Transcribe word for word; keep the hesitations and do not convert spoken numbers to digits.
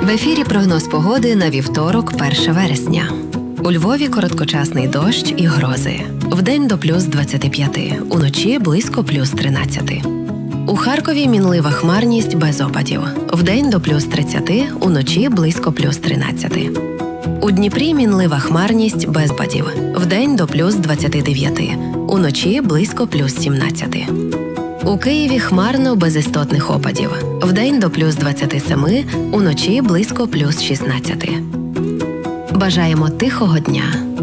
В ефірі прогноз погоди на вівторок, перше вересня. У Львові короткочасний дощ і грози. Вдень до плюс двадцяти п'яти, уночі близько плюс тринадцяти. У Харкові мінлива хмарність без опадів. Вдень до плюс тридцяти, уночі близько плюс тринадцяти. У Дніпрі мінлива хмарність без опадів. Вдень до плюс двадцяти дев'яти, уночі близько плюс сімнадцяти. У Києві хмарно без істотних опадів. Вдень до плюс двадцяти семи, уночі близько плюс шістнадцяти. Бажаємо тихого дня!